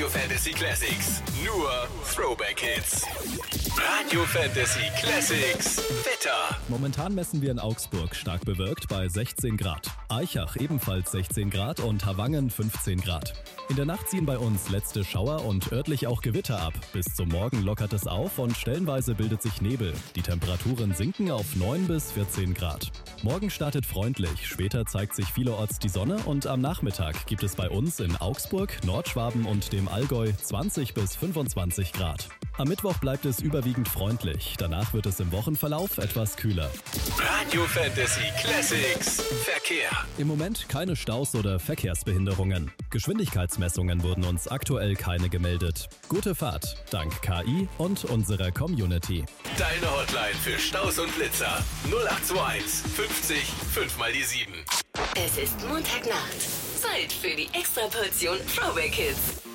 Fantasy Classics. Nur Throwback Hits. Radio Fantasy Classics. Wetter. Momentan messen wir in Augsburg stark bewölkt bei 16 Grad. Aichach ebenfalls 16 Grad und Havangen 15 Grad. In der Nacht ziehen bei uns letzte Schauer und örtlich auch Gewitter ab. Bis zum Morgen lockert es auf und stellenweise bildet sich Nebel. Die Temperaturen sinken auf 9 bis 14 Grad. Morgen startet freundlich, später zeigt sich vielerorts die Sonne und am Nachmittag gibt es bei uns in Augsburg, Nordschwaben und dem Allgäu 20 bis 25 Grad. Am Mittwoch bleibt es überwiegend freundlich, danach wird es im Wochenverlauf etwas kühler. Radio Fantasy Classics. Verkehr. Im Moment keine Staus oder Verkehrsbehinderungen. Geschwindigkeitsmessungen wurden uns aktuell keine gemeldet. Gute Fahrt, dank KI und unserer Community. Deine Hotline für Staus und Blitzer. 0821 50 5 mal die 7. Es ist Montagnacht. Zeit für die Extraportion Throwback Hits.